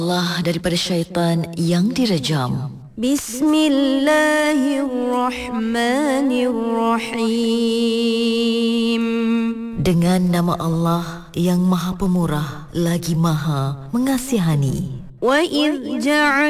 Allah daripada syaitan yang direjam. Bismillahirrahmanirrahim. Dengan nama Allah yang Maha Pemurah lagi Maha Mengasihani. Wa idh